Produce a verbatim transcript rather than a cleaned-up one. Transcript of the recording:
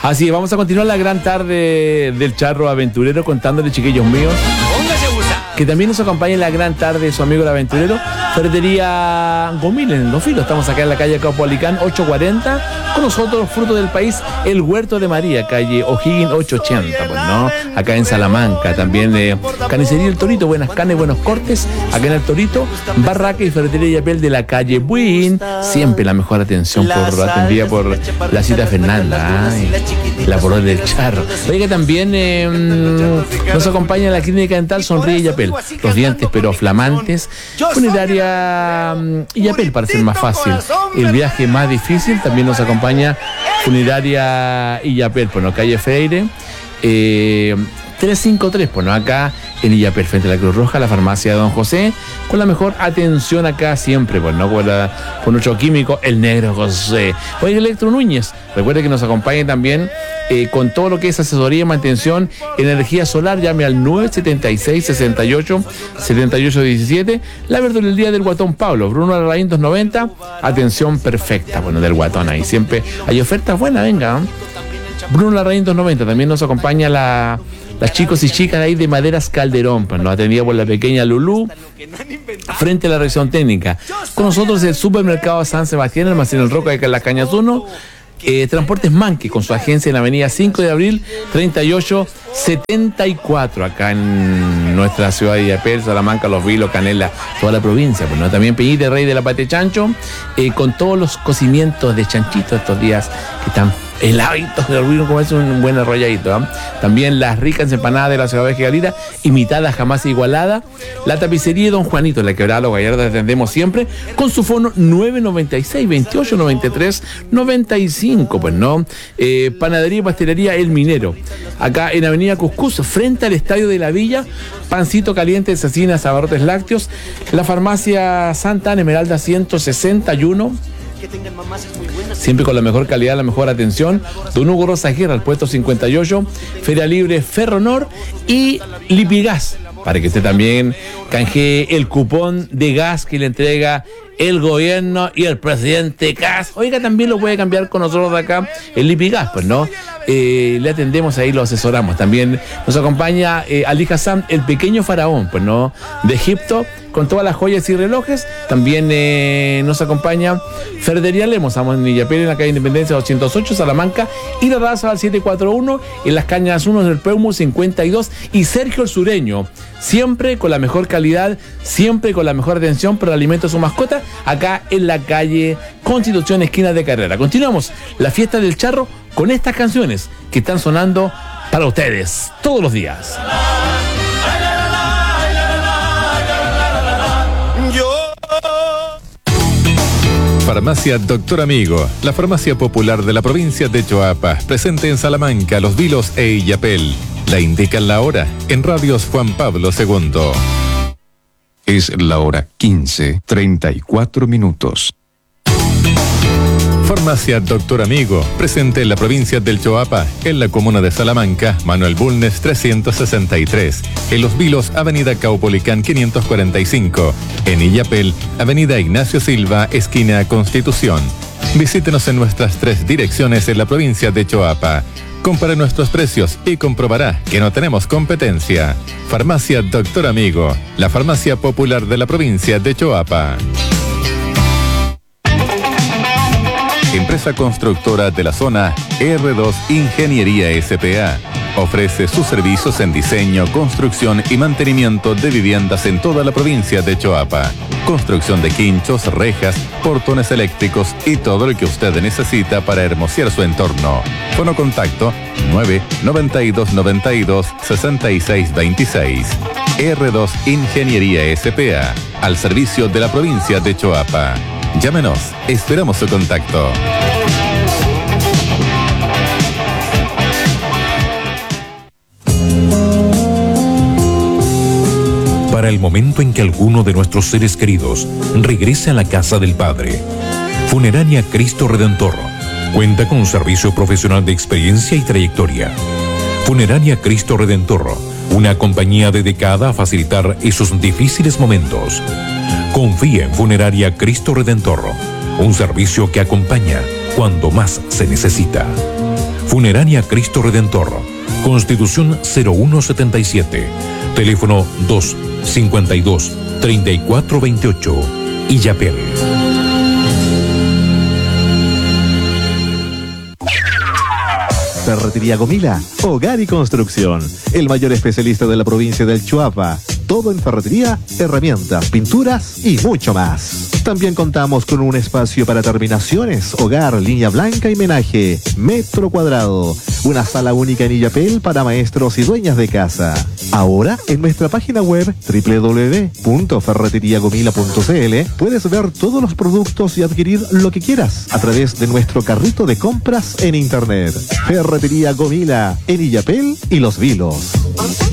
Así es, vamos a continuar la gran tarde del charro aventurero contándole, chiquillos míos, que también nos acompaña en la gran tarde su amigo el aventurero, Ferretería Gomil en Los Filos. Estamos acá en la calle Caupolicán ochocientos cuarenta, con nosotros, fruto del país, el Huerto de María, calle O'Higgins ochocientos ochenta, pues no, acá en Salamanca. También eh, Carnicería El Torito, buenas carnes, buenos cortes, acá en El Torito. Barraca y Ferretería Yapel de la calle Buin, siempre la mejor atención por atendida por la cita Fernanda, ay, la por del charro. Oiga, también eh, nos acompaña la clínica dental Sonríe Yapel, los dientes pero flamantes. Funeraria Yapel, para ser más fácil el viaje más difícil. También nos acompaña Funeraria Yapel, bueno, calle Freire eh, trescientos cincuenta y tres, bueno, acá en Illapel, frente a la Cruz Roja, la farmacia de Don José, con la mejor atención acá siempre, pues no con, la, con nuestro químico, el negro José. Oye, Electro Núñez, recuerde que nos acompañe también eh, con todo lo que es asesoría y mantención, energía solar. Llame al nueve setenta y seis, sesenta y ocho, setenta y ocho diecisiete. La verdulería del Guatón Pablo, Bruno Larraín doscientos noventa, atención perfecta, bueno, del Guatón, ahí siempre hay ofertas buenas, venga. Bruno Larraín doscientos noventa, también nos acompaña la... Las chicos y chicas ahí de Maderas Calderón, pues nos atendía por la pequeña Lulú, frente a la revisión técnica. Con nosotros el supermercado San Sebastián, almacén El Roca de las Cañas uno, eh, Transportes Manque, con su agencia en la avenida cinco de abril, treinta y ocho setenta y cuatro, acá en nuestra ciudad de Yapel, Salamanca, Los Vilos, Canela, toda la provincia. Pues, ¿no? También Peñite, Rey de la Pate Chancho, eh, con todos los cocimientos de chanchito estos días que están heladitos de olvido, como es un buen arrolladito, ¿eh? También las ricas empanadas de la ciudad de Galita, imitada jamás igualada. La tapicería de Don Juanito, la Quebrada Los Gallardos, atendemos siempre con su fono nueve noventa y seis, veintiocho noventa y tres noventa y cinco, pues no. Eh, panadería y pastelería El Minero, acá en Avenida Cuscús, frente al Estadio de la Villa. Pancito caliente, cecinas, abarrotes lácteos. La farmacia Santa Ana Esmeralda ciento sesenta y uno, siempre con la mejor calidad, la mejor atención. Don Hugo Rosa Guerra, al puesto cincuenta y ocho. Feria Libre Ferronor y Lipigas, para que usted también canjee el cupón de gas que le entrega el gobierno y el presidente Gas. Oiga, también lo puede cambiar con nosotros de acá, el Lipigas, pues no. Eh, le atendemos ahí, lo asesoramos. También nos acompaña eh, Ali Hassan, el pequeño faraón, pues no, de Egipto, con todas las joyas y relojes. También eh, nos acompaña Ferretería Lemos, estamos en Illapel, en la calle Independencia doscientos ocho, Salamanca, y la raza al setecientos cuarenta y uno, en las Cañas uno del Peumo cincuenta y dos, y Sergio el Sureño, siempre con la mejor calidad, siempre con la mejor atención para el alimento de su mascota, acá en la calle Constitución, esquina de Carrera. Continuamos la fiesta del charro con estas canciones que están sonando para ustedes todos los días. Farmacia Doctor Amigo, la farmacia popular de la provincia de Choapa, presente en Salamanca, Los Vilos e Illapel. La indican la hora en Radios Juan Pablo segundo. Es la hora quince, treinta y cuatro minutos. Farmacia Doctor Amigo, presente en la provincia del Choapa, en la comuna de Salamanca, Manuel Bulnes trescientos sesenta y tres, en Los Vilos, avenida Caupolicán quinientos cuarenta y cinco, en Illapel, avenida Ignacio Silva, esquina Constitución. Visítenos en nuestras tres direcciones en la provincia de Choapa. Compare nuestros precios y comprobará que no tenemos competencia. Farmacia Doctor Amigo, la farmacia popular de la provincia de Choapa. Empresa constructora de la zona R dos Ingeniería S P A. Ofrece sus servicios en diseño, construcción y mantenimiento de viviendas en toda la provincia de Choapa. Construcción de quinchos, rejas, portones eléctricos y todo lo que usted necesita para hermosear su entorno. Fono contacto nueve noventa y dos noventa y dos sesenta y seis veintiséis. R dos Ingeniería S P A, al servicio de la provincia de Choapa. Llámenos, esperamos su contacto. Para el momento en que alguno de nuestros seres queridos regrese a la casa del Padre, Funeraria Cristo Redentor cuenta con un servicio profesional de experiencia y trayectoria. Funeraria Cristo Redentor, una compañía dedicada a facilitar esos difíciles momentos. Confía en Funeraria Cristo Redentor, un servicio que acompaña cuando más se necesita. Funeraria Cristo Redentor, Constitución cero uno setenta y siete, teléfono dos cincuenta y dos treinta y cuatro veintiocho, Illapel. Ferretería Gomila, hogar y construcción. El mayor especialista de la provincia del Chuapa. Todo en ferretería, herramientas, pinturas y mucho más. También contamos con un espacio para terminaciones, hogar, línea blanca y menaje, metro cuadrado. Una sala única en Illapel para maestros y dueñas de casa. Ahora, en nuestra página web doble u doble u doble u punto ferretería gomila punto c l puedes ver todos los productos y adquirir lo que quieras a través de nuestro carrito de compras en internet. Ferretería Gomila, en Illapel y Los Vilos.